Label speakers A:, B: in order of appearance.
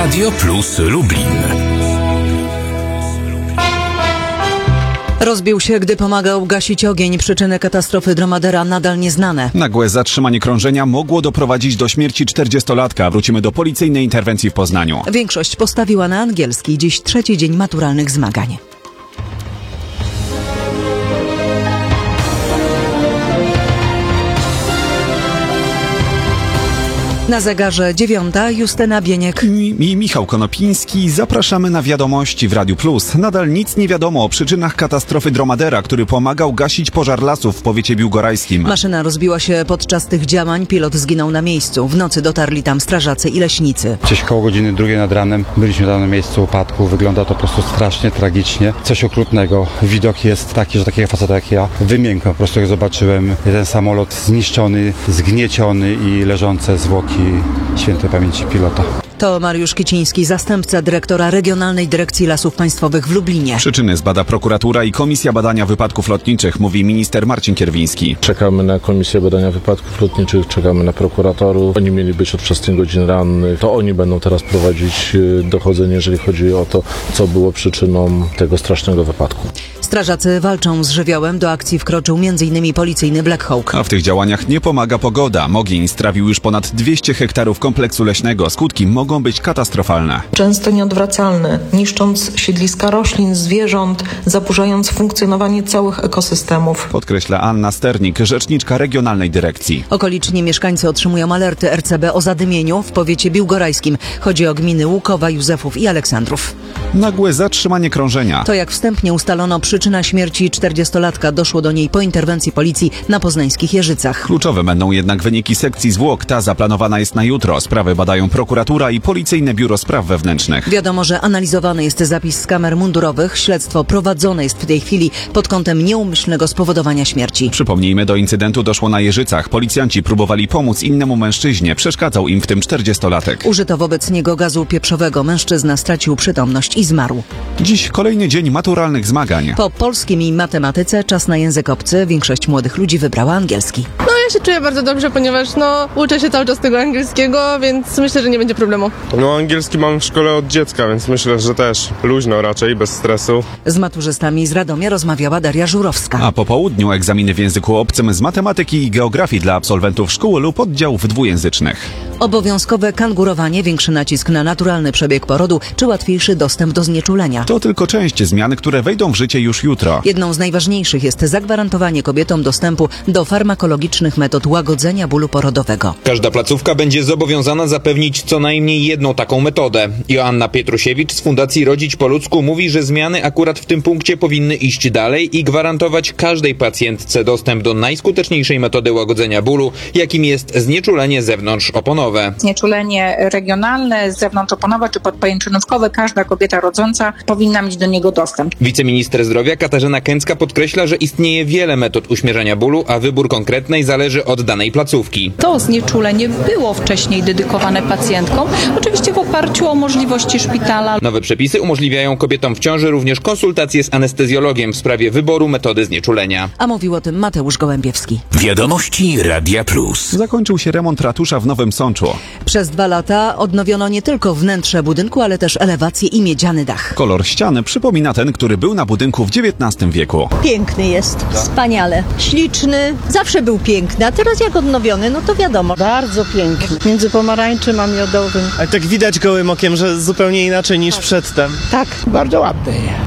A: Radio Plus Lublin.
B: Rozbił się, gdy pomagał gasić ogień. Przyczyny katastrofy dromadera nadal nieznane.
C: Nagłe zatrzymanie krążenia mogło doprowadzić do śmierci 40-latka. Wrócimy do policyjnej interwencji w Poznaniu.
B: Większość postawiła na angielski. Dziś trzeci dzień maturalnych zmagań. Na zegarze 9:00, Justyna Bieniek
C: I Michał Konopiński. Zapraszamy na wiadomości w Radiu Plus. Nadal nic nie wiadomo o przyczynach katastrofy dromadera, który pomagał gasić pożar lasów w powiecie biłgorajskim.
B: Maszyna rozbiła się podczas tych działań. Pilot zginął na miejscu. W nocy dotarli tam strażacy i leśnicy.
D: Gdzieś koło godziny 2 nad ranem byliśmy tam na miejscu upadku. Wygląda to po prostu strasznie, tragicznie. Coś okrutnego. Widok jest taki, że takiego faceta jak ja wymiękłem. Po prostu jak zobaczyłem ten samolot zniszczony, zgnieciony i leżące zwłoki świętej pamięci pilota.
B: To Mariusz Kiciński, zastępca dyrektora Regionalnej Dyrekcji Lasów Państwowych w Lublinie.
C: Przyczyny zbada prokuratura i Komisja Badania Wypadków Lotniczych, mówi minister Marcin Kierwiński.
E: Czekamy na Komisję Badania Wypadków Lotniczych, czekamy na prokuratorów. Oni mieli być od 6 godzin rannych. To oni będą teraz prowadzić dochodzenie, jeżeli chodzi o to, co było przyczyną tego strasznego wypadku.
B: Strażacy walczą z żywiołem. Do akcji wkroczył m.in. policyjny Black Hawk.
C: A w tych działaniach nie pomaga pogoda. Ogień strawił już ponad 200 hektarów kompleksu leśnego. Skutki mogą być katastrofalne.
F: Często nieodwracalne, niszcząc siedliska roślin, zwierząt, zaburzając funkcjonowanie całych ekosystemów.
C: Podkreśla Anna Sternik, rzeczniczka Regionalnej Dyrekcji.
B: Okoliczni mieszkańcy otrzymują alerty RCB o zadymieniu w powiecie biłgorajskim. Chodzi o gminy Łukowa, Józefów i Aleksandrów.
C: Nagłe zatrzymanie krążenia.
B: To jak wstępnie ustalono przyczyna śmierci 40-latka. Doszło do niej po interwencji policji na poznańskich Jeżycach.
C: Kluczowe będą jednak wyniki sekcji zwłok. Ta zaplanowana jest na jutro. Sprawy badają prokuratura i Policyjne Biuro Spraw Wewnętrznych.
B: Wiadomo, że analizowany jest zapis z kamer mundurowych. Śledztwo prowadzone jest w tej chwili pod kątem nieumyślnego spowodowania śmierci.
C: Przypomnijmy, do incydentu doszło na Jeżycach. Policjanci próbowali pomóc innemu mężczyźnie. Przeszkadzał im w tym 40-latek.
B: Użyto wobec niego gazu pieprzowego. Mężczyzna stracił przytomność i zmarł.
C: Dziś kolejny dzień maturalnych zmagań.
B: Po polskim i matematyce czas na język obcy. Większość młodych ludzi wybrała angielski.
G: Ja się czuję bardzo dobrze, ponieważ uczę się cały czas tego angielskiego, więc myślę, że nie będzie problemu.
H: Angielski mam w szkole od dziecka, więc myślę, że też luźno raczej, bez stresu.
B: Z maturzystami z Radomia rozmawiała Daria Żurowska.
C: A po południu egzaminy w języku obcym z matematyki i geografii dla absolwentów szkół lub oddziałów dwujęzycznych.
B: Obowiązkowe kangurowanie, większy nacisk na naturalny przebieg porodu czy łatwiejszy dostęp do znieczulenia.
C: To tylko część zmian, które wejdą w życie już jutro.
B: Jedną z najważniejszych jest zagwarantowanie kobietom dostępu do farmakologicznych metod łagodzenia bólu porodowego.
I: Każda placówka będzie zobowiązana zapewnić co najmniej jedną taką metodę. Joanna Pietrusiewicz z Fundacji Rodzić po ludzku mówi, że zmiany akurat w tym punkcie powinny iść dalej i gwarantować każdej pacjentce dostęp do najskuteczniejszej metody łagodzenia bólu, jakim jest znieczulenie zewnątrzoponowe.
J: Znieczulenie regionalne, zewnątrzoponowe czy podpajęczynówkowe, każda kobieta rodząca powinna mieć do niego dostęp.
I: Wiceminister zdrowia Katarzyna Kęcka podkreśla, że istnieje wiele metod uśmierzania bólu, a wybór konkretnej zależy od danej placówki.
K: To znieczulenie było wcześniej dedykowane pacjentkom, oczywiście w oparciu o możliwości szpitala.
I: Nowe przepisy umożliwiają kobietom w ciąży również konsultacje z anestezjologiem w sprawie wyboru metody znieczulenia.
B: A mówił o tym Mateusz Gołębiewski.
A: Wiadomości Radia Plus.
C: Zakończył się remont ratusza w Nowym Sączu.
B: Przez 2 lata odnowiono nie tylko wnętrze budynku, ale też elewację i miedziany dach.
C: Kolor ściany przypomina ten, który był na budynku w XIX wieku.
L: Piękny jest, wspaniale, śliczny, zawsze był piękny, a teraz jak odnowiony, to wiadomo.
M: Bardzo piękny, między pomarańczem a miodowym.
N: Ale tak widać gołym okiem, że zupełnie inaczej niż przedtem.
M: Tak, bardzo ładny.